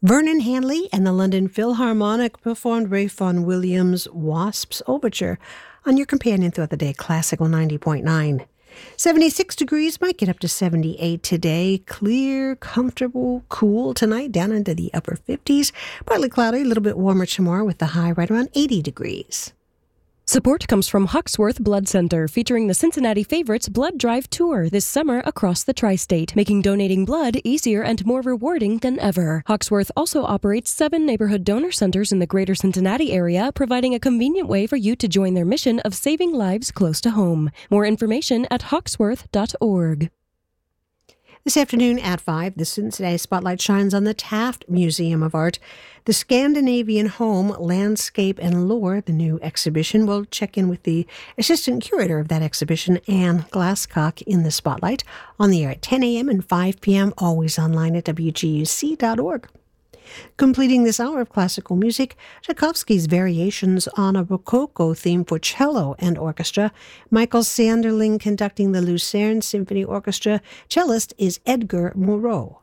Vernon Hanley and the London Philharmonic performed Ralph Vaughan Williams' Wasps Overture on your companion throughout the day, Classical 90.9. 76 degrees, might get up to 78 today. Clear, comfortable, cool tonight, down into the upper 50s. Partly cloudy, a little bit warmer tomorrow with the high right around 80 degrees. Support comes from Hawksworth Blood Center, featuring the Cincinnati Favorites Blood Drive Tour this summer across the tri-state, making donating blood easier and more rewarding than ever. Hawksworth also operates 7 neighborhood donor centers in the greater Cincinnati area, providing a convenient way for you to join their mission of saving lives close to home. More information at hawksworth.org. This afternoon at 5, the Cincinnati Spotlight shines on the Taft Museum of Art. The Scandinavian Home, Landscape and Lore, the new exhibition. We'll check in with the assistant curator of that exhibition, Anne Glasscock, in the Spotlight, on the air at 10 a.m. and 5 p.m., always online at wguc.org. Completing this hour of classical music, Tchaikovsky's Variations on a Rococo theme for cello and orchestra. Michael Sanderling conducting the Lucerne Symphony Orchestra. Cellist is Edgar Moreau.